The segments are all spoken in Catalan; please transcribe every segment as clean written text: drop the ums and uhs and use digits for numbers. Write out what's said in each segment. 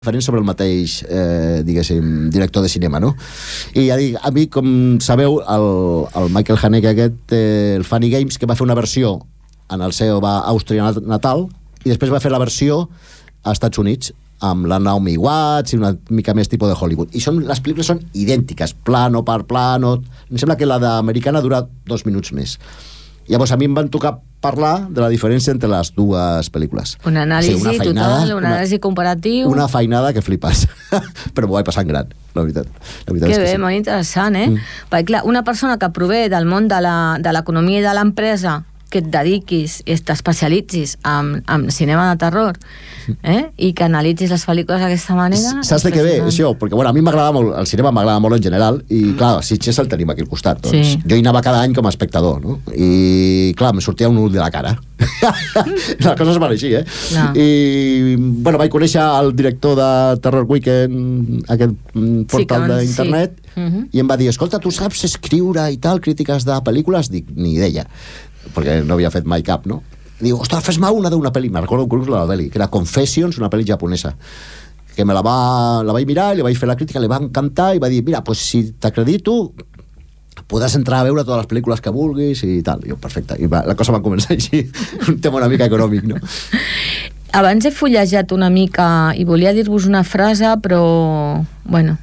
diferents sobre el mateix, diguéssim, director de cinema, no? I ja dic, a mi, com sabeu, el Michael Haneke aquest, el Funny Games, que va fer una versió en el seu Àustria natal, i després va fer la versió als Estats Units, amb la Naomi Watts i una mica més tipus de Hollywood. I les pel·lícules són idèntiques, plano per plano. Em sembla que la d'americana dura 2 minuts més. Llavors a mi em van tocar parlar de la diferència entre les dues pel·lícules. Una anàlisi total, una anàlisi comparatiu. Una feinada que flipes. Però m'ho vaig passar en gran, la veritat. Que bé, molt interessant, Perquè clar, una persona que prové del món de l'economia i de l'empresa, que et dediquis i t'especialitzis en cinema de terror, i que analitzis les pel·lícules d'aquesta manera... Saps de què ve, això? Perquè bueno, a mi m'agrada molt, el cinema m'agrada molt en general, i clar, Sitges el tenim aquí al costat, doncs. Jo hi anava cada any com a espectador, no? I clar, em sortia un ull de la cara. Les coses van així, No. I bueno, vaig conèixer el director de Terror Weekend, aquest portal d'internet, i em va dir, escolta, tu saps escriure i tal, crítiques de pel·lícules? Dic, ni idea, perquè no havia fet mai cap, no? Diu, ostres, fes-me una d'una pel·li. Me recordo la pel·li, que era Confessions, una pel·li japonesa, que la vaig mirar, li vaig fer la crítica, li va encantar, i va dir, mira, pues si t'acredito, podràs entrar a veure totes les pel·lícules que vulguis, i tal. Jo, perfecte. I la cosa va començar així, un tema una mica econòmic, no? Abans he fullejat una mica, i volia dir-vos una frase, però, bueno...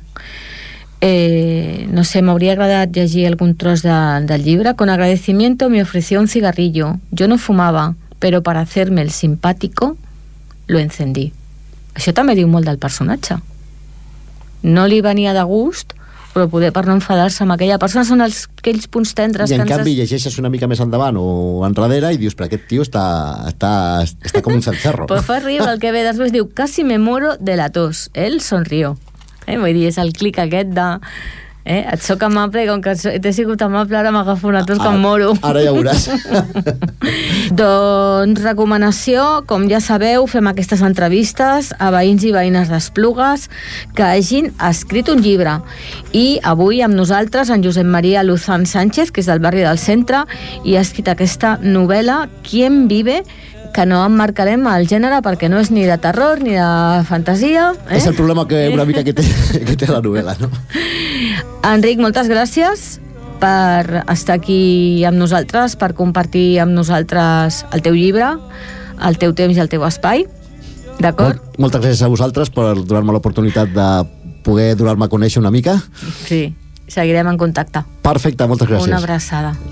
no sé, me habría agradado llegir algún tros del llibre. Con agradecimiento me ofreció un cigarrillo. Yo no fumaba, pero para hacerme el simpático lo encendí. Això també diu molt del personatge. No li venia de gust, però poder per no enfadar-se amb aquella persona són aquells punts tendres. I en canvi llegeixes una mica més endavant o enrere i dius, però aquest tio està com un cencerro. Pues fa riure el que ve després, diu, casi me muero de la tos. Él sonrió. Vull dir, és el clic aquest de et soc amable, com que t'he sigut amable, ara m'agafo una tos que em moro. Ara ja veuràs. Doncs recomanació, com ja sabeu, fem aquestes entrevistes a veïns i veïnes d'Esplugues que hagin escrit un llibre, i avui amb nosaltres en Josep Maria Luzán Sánchez, que és del barri del Centre, i ha escrit aquesta novel·la Quién vive, que no emmarcarem el gènere perquè no és ni de terror ni de fantasia. És el problema una mica que té la novel·la, no? Enric, moltes gràcies per estar aquí amb nosaltres, per compartir amb nosaltres el teu llibre, el teu temps i el teu espai. D'acord? Moltes gràcies a vosaltres per donar-me l'oportunitat de poder donar-me a conèixer una mica. Sí, seguirem en contacte. Perfecte, moltes gràcies. Una abraçada.